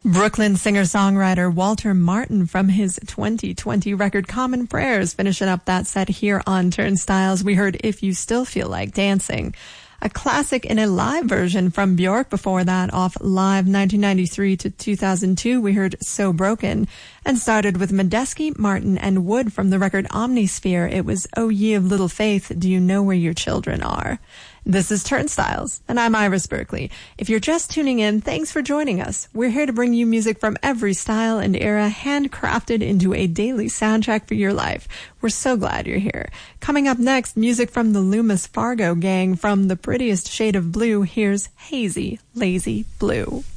Brooklyn singer-songwriter Walter Martin from his 2020 record Common Prayers, finishing up that set here on Turnstiles. We heard If You Still Feel Like Dancing, a classic in a live version from Björk. Before that, off Live 1993 to 2002, we heard So Broken, and started with Medeski, Martin, and Wood from the record Omnisphere. It was Oh Ye of Little Faith, Do You Know Where Your Children Are? This is Turnstiles, and I'm Iris Berkeley. If you're just tuning in, thanks for joining us. We're here to bring you music from every style and era, handcrafted into a daily soundtrack for your life. We're so glad you're here. Coming up next, music from the Loomis Fargo gang. From The Prettiest Shade of Blue, here's Hazy, Lazy Blue.